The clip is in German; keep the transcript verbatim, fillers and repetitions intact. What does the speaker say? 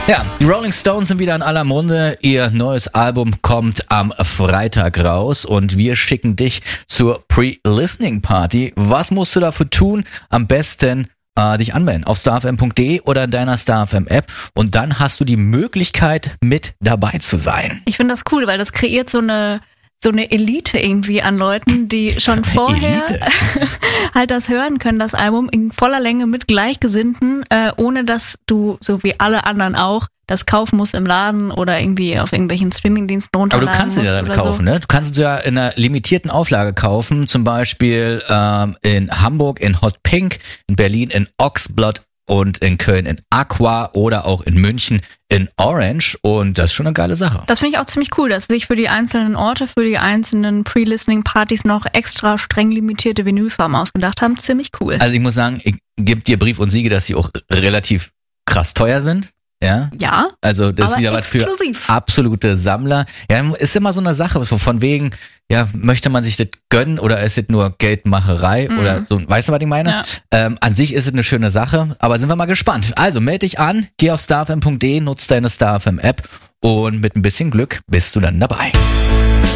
Ja, die Rolling Stones sind wieder in aller Munde. Ihr neues Album kommt am Freitag raus und wir schicken dich zur Pre-Listening Party. Was musst du dafür tun? Am besten äh, dich anmelden auf starfm punkt de oder in deiner StarFM App und dann hast du die Möglichkeit, mit dabei zu sein. Ich finde das cool, weil das kreiert so eine so eine Elite irgendwie an Leuten, die schon vorher halt das hören können, das Album in voller Länge mit Gleichgesinnten, äh, ohne dass du, so wie alle anderen auch, das kaufen musst im Laden oder irgendwie auf irgendwelchen Streamingdiensten runterladen. Aber du kannst es ja dann kaufen, so. ne? Du kannst es ja in einer limitierten Auflage kaufen, zum Beispiel ähm, in Hamburg in Hot Pink, in Berlin in Oxblood und in Köln in Aqua oder auch in München in Orange und das ist schon eine geile Sache. Das finde ich auch ziemlich cool, dass sie sich für die einzelnen Orte, für die einzelnen Pre-Listening-Partys noch extra streng limitierte Vinylfarben ausgedacht haben. Ziemlich cool. Also ich muss sagen, ich gebe dir Brief und Siege, dass sie auch relativ krass teuer sind. Ja. Ja. Also das ist wieder exklusiv. Was für absolute Sammler. Ja, ist immer so eine Sache, so von wegen, ja, möchte man sich das gönnen oder ist es nur Geldmacherei mhm. oder so, weißt du, was ich meine? Ja. Ähm, an sich ist es eine schöne Sache, aber sind wir mal gespannt. Also melde dich an, geh auf starfm punkt de, nutz deine StarFM App und mit ein bisschen Glück bist du dann dabei.